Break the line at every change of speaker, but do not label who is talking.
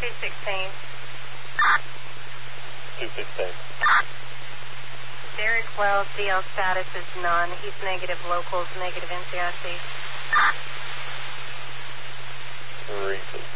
216.
216.
Derek Wells, DL status is none. He's negative locals, negative NCIC.
316.